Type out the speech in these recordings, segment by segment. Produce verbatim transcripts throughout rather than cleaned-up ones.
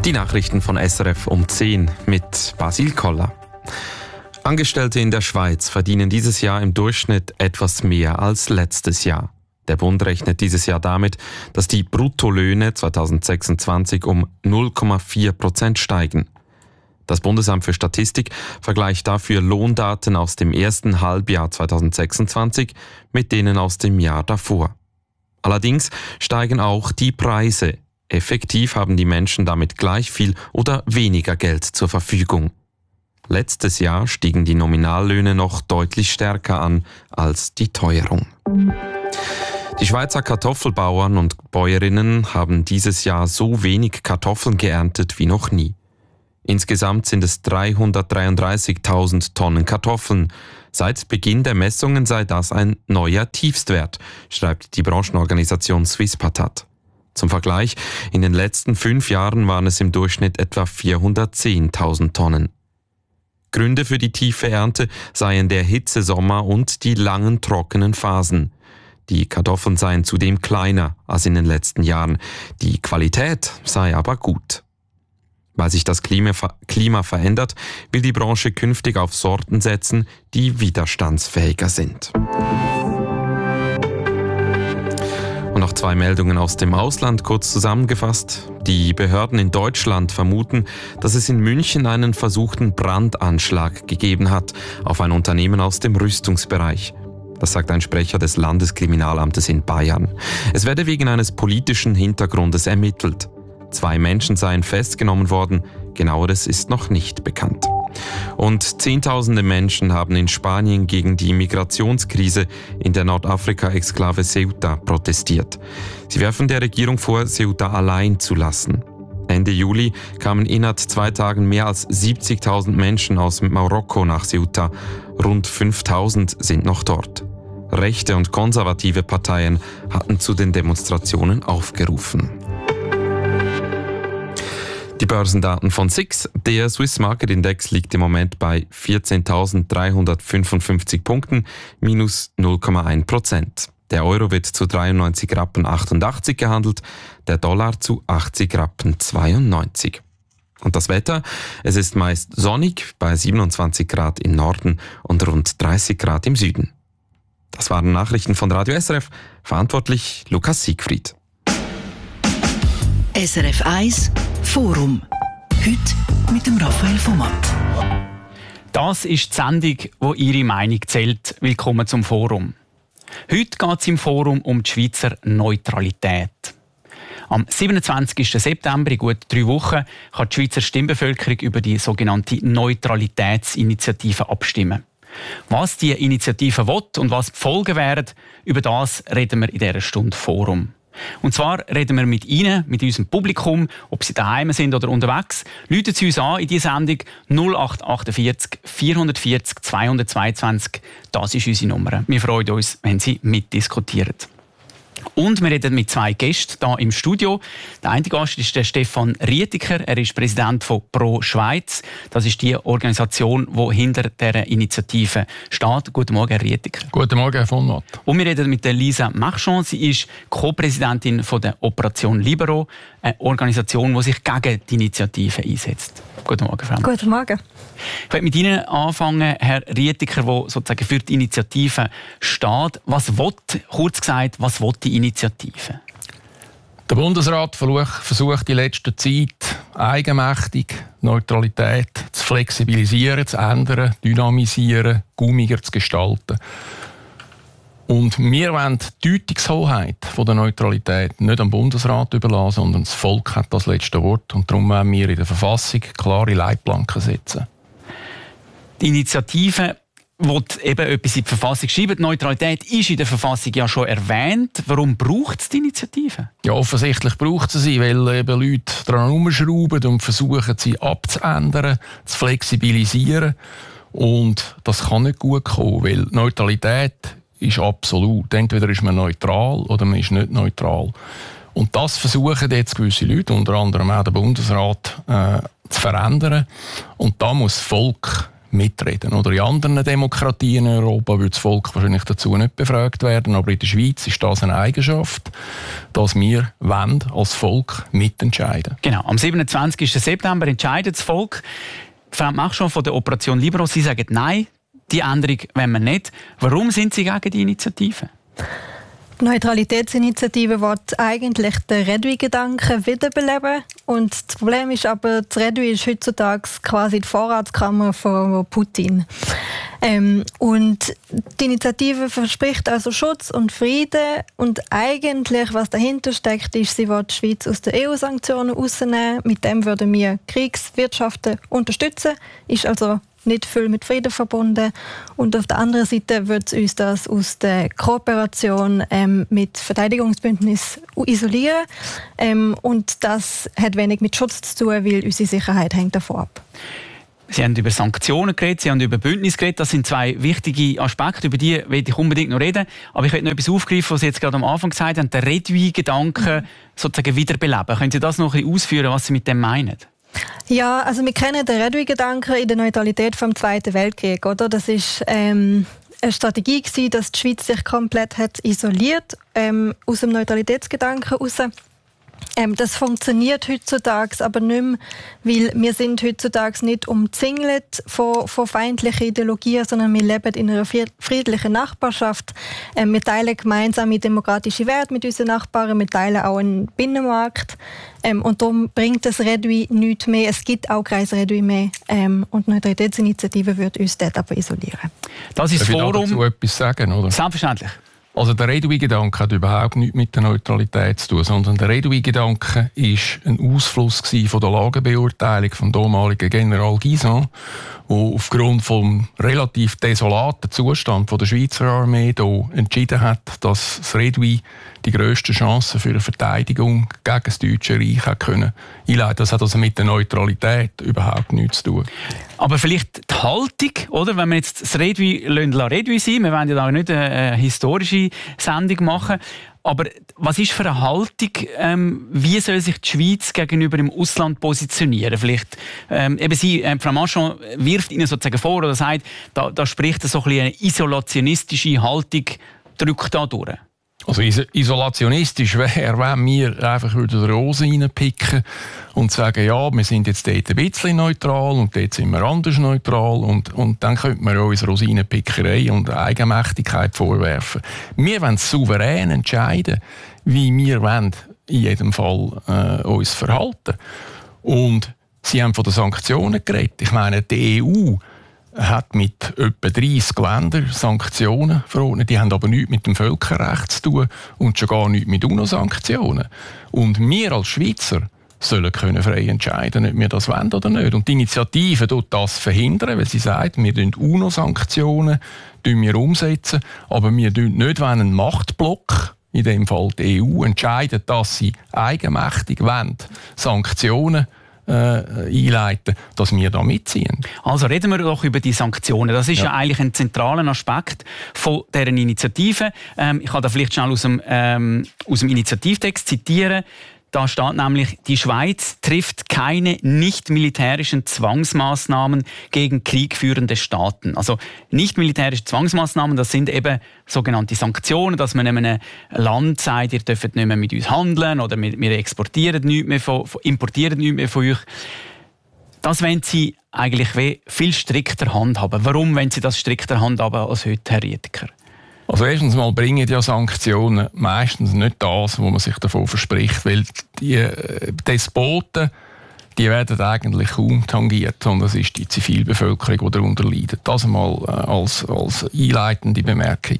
Die Nachrichten von S R F um zehn mit Basil Koller. Angestellte in der Schweiz verdienen dieses Jahr im Durchschnitt etwas mehr als letztes Jahr. Der Bund rechnet dieses Jahr damit, dass die Bruttolöhne zweitausendsechsundzwanzig um null Komma vier Prozent steigen. Das Bundesamt für Statistik vergleicht dafür Lohndaten aus dem ersten Halbjahr zweitausendsechsundzwanzig mit denen aus dem Jahr davor. Allerdings steigen auch die Preise. Effektiv haben die Menschen damit gleich viel oder weniger Geld zur Verfügung. Letztes Jahr stiegen die Nominallöhne noch deutlich stärker an als die Teuerung. Die Schweizer Kartoffelbauern und Bäuerinnen haben dieses Jahr so wenig Kartoffeln geerntet wie noch nie. Insgesamt sind es dreihundertdreiunddreißigtausend Tonnen Kartoffeln. Seit Beginn der Messungen sei das ein neuer Tiefstwert, schreibt die Branchenorganisation Swisspatat. Zum Vergleich, in den letzten fünf Jahren waren es im Durchschnitt etwa vierhundertzehntausend Tonnen. Gründe für die tiefe Ernte seien der Hitzesommer und die langen trockenen Phasen. Die Kartoffeln seien zudem kleiner als in den letzten Jahren. Die Qualität sei aber gut. Weil sich das Klima, Klima verändert, will die Branche künftig auf Sorten setzen, die widerstandsfähiger sind. Und noch zwei Meldungen aus dem Ausland, kurz zusammengefasst. Die Behörden in Deutschland vermuten, dass es in München einen versuchten Brandanschlag gegeben hat auf ein Unternehmen aus dem Rüstungsbereich. Das sagt ein Sprecher des Landeskriminalamtes in Bayern. Es werde wegen eines politischen Hintergrundes ermittelt. Zwei Menschen seien festgenommen worden, genaueres ist noch nicht bekannt. Und Zehntausende Menschen haben in Spanien gegen die Migrationskrise in der Nordafrika-Exklave Ceuta protestiert. Sie werfen der Regierung vor, Ceuta allein zu lassen. Ende Juli kamen innerhalb zwei Tagen mehr als siebzigtausend Menschen aus Marokko nach Ceuta. Rund fünftausend sind noch dort. Rechte und konservative Parteien hatten zu den Demonstrationen aufgerufen. Die Börsendaten von S I X. Der Swiss Market Index liegt im Moment bei vierzehntausenddreihundertfünfundfünfzig Punkten, minus null Komma eins Prozent. Der Euro wird zu dreiundneunzig Rappen achtundachtzig gehandelt, der Dollar zu achtzig Rappen zweiundneunzig. Und das Wetter? Es ist meist sonnig bei siebenundzwanzig Grad im Norden und rund dreißig Grad im Süden. Das waren Nachrichten von Radio S R F, verantwortlich Lukas Siegfried. S R F eins Forum. Heute mit dem Raphael Vomat. Das ist die Sendung, wo Ihre Meinung zählt. Willkommen zum Forum. Heute geht es im Forum um die Schweizer Neutralität. Am siebenundzwanzigsten September, in gut drei Wochen, kann die Schweizer Stimmbevölkerung über die sogenannte Neutralitätsinitiative abstimmen. Was die Initiative will und was die Folgen wären, über das reden wir in dieser Stunde Forum. Und zwar reden wir mit Ihnen, mit unserem Publikum, ob Sie daheim sind oder unterwegs. Rufen Sie uns an in die Sendung null acht achtundvierzig vierhundertvierzig zweihundertzweiundzwanzig. Das ist unsere Nummer. Wir freuen uns, wenn Sie mitdiskutieren. Und wir reden mit zwei Gästen hier im Studio. Der eine Gast ist der Stefan Rietiker. Er ist Präsident von Pro Schweiz. Das ist die Organisation, die hinter dieser Initiative steht. Guten Morgen, Herr Rietiker. Guten Morgen, Herr von Matt. Und wir reden mit der Lisa Marchand. Sie ist Co-Präsidentin von der Operation Libero, eine Organisation, die sich gegen die Initiative einsetzt. Guten Morgen, Frau. Guten Morgen. Ich möchte mit Ihnen anfangen, Herr Rietiker, der sozusagen für die Initiative steht. Was will, kurz gesagt, was will die Initiative? Der Bundesrat versucht in letzter Zeit eigenmächtig Neutralität zu flexibilisieren, zu ändern, dynamisieren, gummiger zu gestalten. Und wir wollen die Deutungshoheit der Neutralität nicht am Bundesrat überlassen, sondern das Volk hat das letzte Wort. Und darum wollen wir in der Verfassung klare Leitplanken setzen. Die Initiative will eben etwas in die Verfassung schreiben. Die Neutralität ist in der Verfassung ja schon erwähnt. Warum braucht es die Initiative? Ja, offensichtlich braucht es sie, weil eben Leute daran herumschrauben und versuchen, sie abzuändern, zu flexibilisieren. Und das kann nicht gut kommen, weil Neutralität ist absolut. Entweder ist man neutral oder man ist nicht neutral. Und das versuchen jetzt gewisse Leute, unter anderem auch der Bundesrat, äh, zu verändern. Und da muss das Volk mitreden. Oder in anderen Demokratien in Europa würde das Volk wahrscheinlich dazu nicht befragt werden, aber in der Schweiz ist das eine Eigenschaft, dass wir wollen, als Volk mitentscheiden. Genau, am siebenundzwanzigsten September entscheidet das Volk. Frau Machschon von der Operation Libero, Sie sagen nein, die Änderung wollen wir nicht. Warum sind Sie gegen die Initiative? Die Neutralitätsinitiative will eigentlich den Redui-Gedanken wiederbeleben. Und das Problem ist aber, das Redui ist heutzutage quasi die Vorratskammer von Putin. Ähm, und die Initiative verspricht also Schutz und Frieden. Und eigentlich, was dahinter steckt, ist, sie will die Schweiz aus den E U-Sanktionen rausnehmen. Mit dem würden wir Kriegswirtschaften unterstützen. Ist also nicht viel mit Frieden verbunden. Und auf der anderen Seite wird uns das aus der Kooperation ähm, mit Verteidigungsbündnis isolieren. Ähm, und das hat wenig mit Schutz zu tun, weil unsere Sicherheit hängt davon ab. Sie haben über Sanktionen geredet, Sie haben über Bündnis geredet. Das sind zwei wichtige Aspekte, über die will ich unbedingt noch reden. Aber ich will noch etwas aufgreifen, was Sie jetzt gerade am Anfang gesagt haben, den Redui-Gedanken mhm. sozusagen wiederbeleben. Können Sie das noch ein bisschen ausführen, was Sie mit dem meinen? Ja, also wir kennen den Redui-Gedanken in der Neutralität vom Zweiten Weltkrieg, oder? Das ist ähm, eine Strategie gewesen, dass die Schweiz sich komplett hat isoliert ähm, aus dem Neutralitätsgedanken heraus. Ähm, das funktioniert heutzutage aber nicht mehr, weil wir sind heutzutage nicht umzingelt von, von feindlichen Ideologien, sondern wir leben in einer friedlichen Nachbarschaft. Ähm, wir teilen gemeinsame demokratische Werte mit unseren Nachbarn, wir teilen auch einen Binnenmarkt. Ähm, und darum bringt das Redui nichts mehr. Es gibt auch kein Redui mehr. Ähm, und die Neutralitätsinitiative wird uns dort aber isolieren. Das ist das Forum. Darf ich dazu etwas sagen, oder? Selbstverständlich. Also der Redui-Gedanke hat überhaupt nichts mit der Neutralität zu tun, sondern der Redui-Gedanke war ein Ausfluss von der Lagebeurteilung vom damaligen General Guisan, der aufgrund vom relativ desolaten Zustand der Schweizer Armee hier entschieden hat, dass das Redui die grössten Chancen für eine Verteidigung gegen das Deutsche Reich hat können einleiten. Das hat also mit der Neutralität überhaupt nichts zu tun. Aber vielleicht die Haltung, oder? Wenn wir jetzt das Redui Redui sein, wir wollen ja da nicht eine historische Sendung machen, aber was ist für eine Haltung, ähm, wie soll sich die Schweiz gegenüber dem Ausland positionieren? Vielleicht, ähm, eben Sie, äh, Frau Machon wirft Ihnen sozusagen vor oder sagt, da, da spricht so ein bisschen eine isolationistische Haltung, drückt da durch. Also isolationistisch wäre, wenn wir einfach die Rose reinpicken und sagen, ja, wir sind jetzt dort ein bisschen neutral und dort sind wir anders neutral und, und dann könnte man uns Rosinenpickerei und Eigenmächtigkeit vorwerfen. Wir wollen souverän entscheiden, wie wir wollen in jedem Fall äh, uns verhalten. Und Sie haben von den Sanktionen geredet. Ich meine, die E U hat mit etwa dreissig Ländern Sanktionen verordnet. Die haben aber nichts mit dem Völkerrecht zu tun und schon gar nichts mit UNO-Sanktionen. Und wir als Schweizer sollen können frei entscheiden, ob wir das wollen oder nicht. Und die Initiative tut das verhindern, weil sie sagt, wir umsetzen UNO-Sanktionen umsetzen, aber wir nicht, wenn ein Machtblock, in dem Fall die E U, entscheidet, dass sie eigenmächtig wollen, Sanktionen Äh, einleiten, dass wir da mitziehen. Also reden wir doch über die Sanktionen. Das ist ja, ja eigentlich ein zentraler Aspekt von deren Initiative. Ähm, ich kann da vielleicht schnell aus dem, ähm, aus dem Initiativtext zitieren. Da steht nämlich, die Schweiz trifft keine nicht-militärischen Zwangsmaßnahmen gegen kriegführende Staaten. Also nicht-militärische Zwangsmaßnahmen, das sind eben sogenannte Sanktionen, dass man einem Land sagt, ihr dürft nicht mehr mit uns handeln oder wir, wir exportieren nichts mehr von, importieren nichts mehr von euch. Das wollen Sie eigentlich viel strikter handhaben. Warum wollen Sie das strikter handhaben als heute, Herr Riedeker? Also erstens mal bringen ja Sanktionen meistens nicht das, was man sich davon verspricht, weil die äh, Despoten, die werden eigentlich kaum tangiert, sondern es ist die Zivilbevölkerung, die darunter leidet. Das einmal äh, als, als einleitende Bemerkung.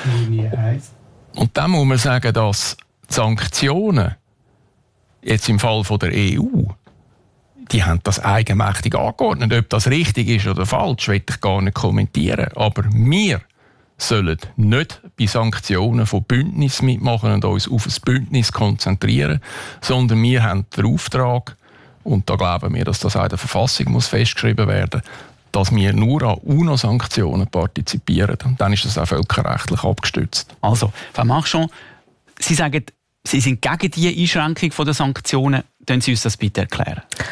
Und dann muss man sagen, dass die Sanktionen jetzt im Fall von der E U, die haben das eigenmächtig angeordnet. Ob das richtig ist oder falsch, will ich gar nicht kommentieren. Aber wir sollen nicht bei Sanktionen von Bündnissen mitmachen und uns auf ein Bündnis konzentrieren, sondern wir haben den Auftrag, und da glauben wir, dass das auch in der Verfassung muss festgeschrieben werden, dass wir nur an UNO-Sanktionen partizipieren. Und dann ist das auch völkerrechtlich abgestützt. Also, Frau Machschon, Sie sagen, Sie sind gegen die Einschränkung der Sanktionen. Können Sie uns das bitte erklären?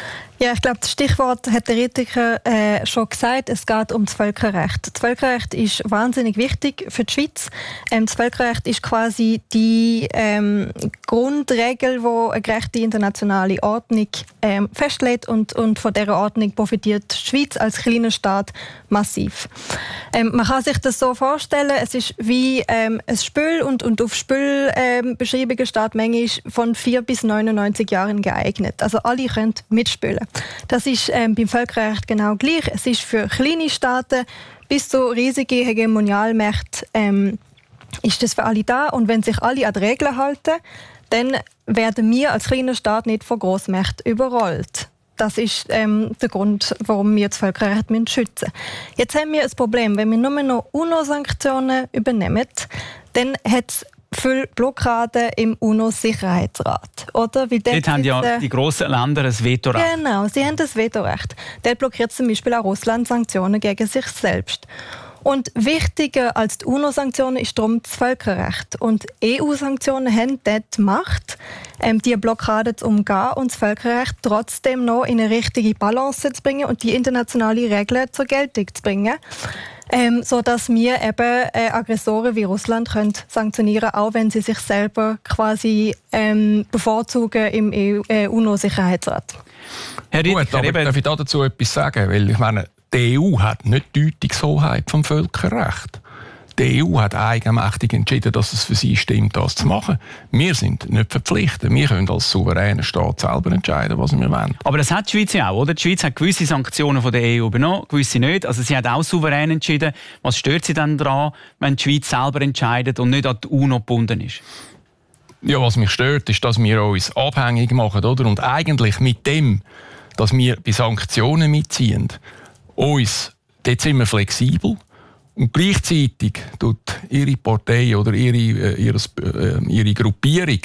Ja, ich glaube, das Stichwort hat der Ritiker äh, schon gesagt. Es geht um das Völkerrecht. Das Völkerrecht ist wahnsinnig wichtig für die Schweiz. Ähm, das Völkerrecht ist quasi die ähm, Grundregel, die eine gerechte internationale Ordnung ähm, festlegt und, und von dieser Ordnung profitiert die Schweiz als kleiner Staat massiv. Ähm, man kann sich das so vorstellen, es ist wie ähm, ein Spiel und, und auf Spielbeschreibungen ähm, steht manchmal von vier bis neunundneunzig Jahren geeignet. Also alle können mitspielen. Das ist ähm, beim Völkerrecht genau gleich. Es ist für kleine Staaten bis zu riesige Hegemonialmächte ähm, ist das für alle da. Und wenn sich alle an die Regeln halten, dann werden wir als kleiner Staat nicht von Grossmächten überrollt. Das ist ähm, der Grund, warum wir das Völkerrecht schützen müssen. Jetzt haben wir ein Problem. Wenn wir nur noch UNO-Sanktionen übernehmen, dann hat es viele Blockaden im UNO-Sicherheitsrat. Oder? Weil dort haben ja die grossen Länder ein Vetorecht. Genau, sie haben das Vetorecht. Dort blockiert zum Beispiel auch Russland Sanktionen gegen sich selbst. Und wichtiger als die UNO-Sanktionen ist darum das Völkerrecht. Und E U-Sanktionen haben dort die Macht, ähm, die Blockade zu umgehen und das Völkerrecht trotzdem noch in eine richtige Balance zu bringen und die internationale Regeln zur Geltung zu bringen. Ähm, so dass wir eben äh, Aggressoren wie Russland können sanktionieren, auch wenn sie sich selber quasi ähm, bevorzugen im äh, UNO-Sicherheitsrat. Herr Gut, aber darf ich dazu etwas sagen? Weil ich meine, die E U hat nicht die Deutungshoheit vom Völkerrecht. Die E U hat eigenmächtig entschieden, dass es für sie stimmt, das zu machen. Wir sind nicht verpflichtet. Wir können als souveräner Staat selber entscheiden, was wir wollen. Aber das hat die Schweiz ja auch, oder? Die Schweiz hat gewisse Sanktionen von der E U übernommen, gewisse nicht. Also sie hat auch souverän entschieden. Was stört sie dann daran, wenn die Schweiz selber entscheidet und nicht an die UNO gebunden ist? Ja, was mich stört, ist, dass wir uns abhängig machen, oder? Und eigentlich mit dem, dass wir bei Sanktionen mitziehen, uns, dort sind wir flexibel. Und gleichzeitig tut ihre Partei oder ihre, äh, ihre, äh, ihre Gruppierung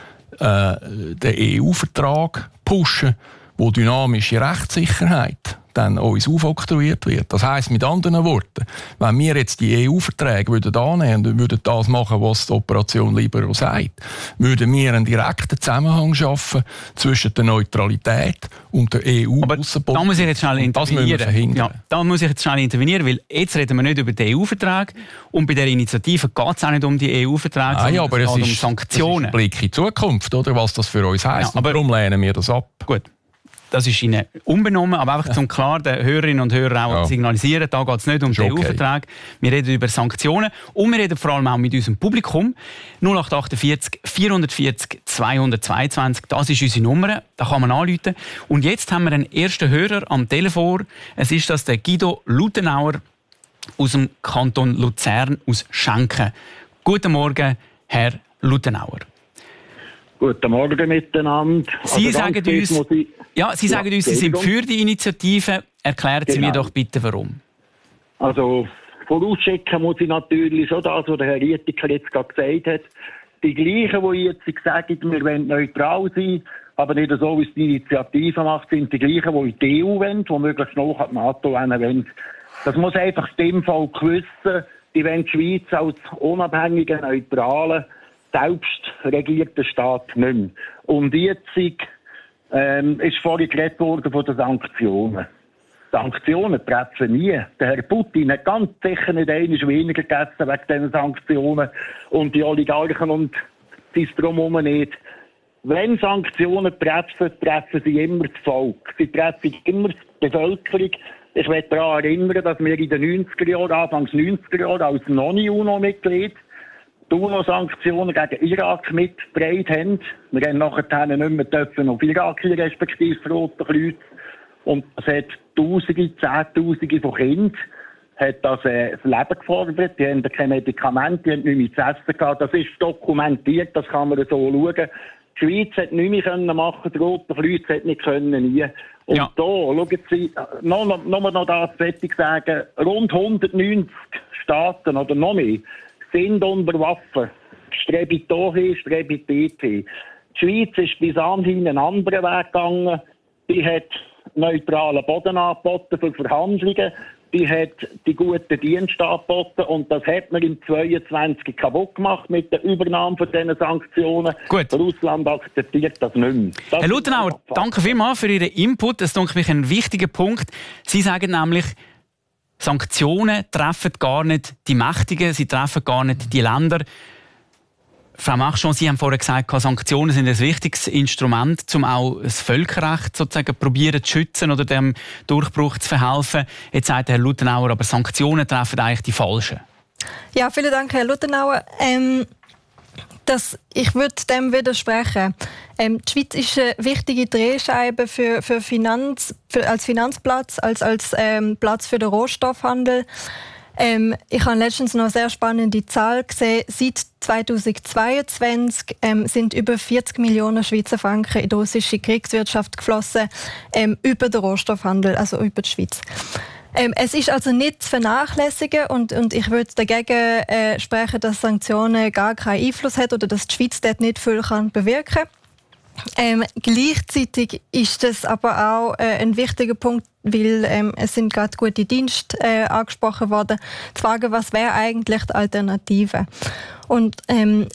äh, den E U-Vertrag pushen, wo dynamische Rechtssicherheit dann uns aufoktroyiert wird. Das heisst mit anderen Worten, wenn wir jetzt die E U-Verträge würden annehmen und würden das machen, was die Operation Libero sagt, würden wir einen direkten Zusammenhang schaffen zwischen der Neutralität und der E U-Außenpolitik. Da muss ich jetzt schnell intervenieren. Ja, da muss ich jetzt schnell intervenieren, weil jetzt reden wir nicht über den E U-Vertrag und bei der Initiative geht es auch nicht um die E U-Verträge, sondern ja, aber es geht ist, um Sanktionen. Es ist ein Blick in die Zukunft, oder, was das für uns heisst. Ja, aber darum lehnen wir das ab. Gut. Das ist Ihnen unbenommen, aber einfach zum klar den Hörerinnen und Hörern auch ja. signalisieren, da geht es nicht um den okay. E U-Vertrag. Wir reden über Sanktionen und wir reden vor allem auch mit unserem Publikum. null acht achtundvierzig vierhundertvierzig zweihundertzweiundzwanzig, das ist unsere Nummer, da kann man anrufen. Und jetzt haben wir einen ersten Hörer am Telefon. Es ist das der Guido Lutenauer aus dem Kanton Luzern aus Schenken. Guten Morgen, Herr Lutenauer. Guten Morgen miteinander. Sie also sagen uns, ich... ja, Sie sagen ja, uns, Sie sind für die Initiative. Erklären Sie genau. mir doch bitte, warum. Also vorausschicken muss ich natürlich schon das, was der Herr Ritiker jetzt gerade gesagt hat. Die gleichen, die jetzt sagen, wir wollen neutral sein, aber nicht so, wie es die Initiative macht, sind die gleichen, die in die E U wollen, die möglichst noch an die NATO wollen. Das muss einfach das Stimmvolk wissen. Die wollen die Schweiz als unabhängigen, neutralen, selbstregierter Staat nicht mehr. Und jetzt ähm, ist vorhin geredet worden von den Sanktionen. Sanktionen treffen nie. Der Herr Putin hat ganz sicher nicht einmal weniger gegessen wegen diesen Sanktionen und die Oligarchen und das Drumherum nicht. Wenn Sanktionen treffen, treffen sie immer das Volk. Sie treffen immer die Bevölkerung. Ich möchte daran erinnern, dass wir in den neunziger Jahren, Anfangs neunziger Jahre als Non-UNO-Mitglied die UNO-Sanktionen gegen Irak mitgetragen haben. Wir haben nachher nicht mehr dürfen auf Irak respektive das Rote Kreuz. Und es hat Tausende, Zehntausende von Kindern hat das, äh, das Leben gefordert. Die haben keine Medikamente, die haben nichts mehr zu essen gehabt. Das ist dokumentiert, das kann man so schauen. Die Schweiz hat nichts mehr machen, das Rote Kreuz hat nicht können, nie. Und ja. da, schauen Sie, noch, noch, noch, noch das fertig sagen, rund hundertneunzig Staaten oder noch mehr sind unter Waffen. Strebit dahin, Strebit dorthin. Die Schweiz ist bis anhin einen anderen Weg gegangen. Die hat neutralen Boden angeboten für Verhandlungen. die hat die guten Dienste angeboten und das hat man im zweiundzwanzig kaputt gemacht mit der Übernahme von diesen Sanktionen. Gut. Russland akzeptiert das nicht mehr. Das Herr Luthenauer, danke vielmals für Ihren Input. Das ist mich ein wichtiger Punkt. Sie sagen nämlich, Sanktionen treffen gar nicht die Mächtigen, sie treffen gar nicht die Länder. Frau Machschon, Sie haben vorhin gesagt, Sanktionen sind ein wichtiges Instrument, um auch das Völkerrecht sozusagen probieren zu schützen oder dem Durchbruch zu verhelfen. Jetzt sagt Herr Luthenauer, aber Sanktionen treffen eigentlich die Falschen. Ja, vielen Dank, Herr Luthenauer. Ähm, das, ich würde dem widersprechen. Ähm, die Schweiz ist eine wichtige Drehscheibe für, für Finanz, für, als Finanzplatz, als, als ähm, Platz für den Rohstoffhandel. Ähm, ich habe letztens noch eine sehr spannende Zahl gesehen. Seit zweitausendzweiundzwanzig ähm, sind über vierzig Millionen Schweizer Franken in die russische Kriegswirtschaft geflossen, ähm, über den Rohstoffhandel, also über die Schweiz. Ähm, es ist also nicht zu vernachlässigen und, und ich würde dagegen äh, sprechen, dass Sanktionen gar keinen Einfluss haben oder dass die Schweiz dort nicht viel kann bewirken kann. Ähm, gleichzeitig ist das aber auch äh, ein wichtiger Punkt, weil ähm, es sind gerade gute Dienste äh, angesprochen worden, zu fragen, was wäre eigentlich die Alternative? Und ähm,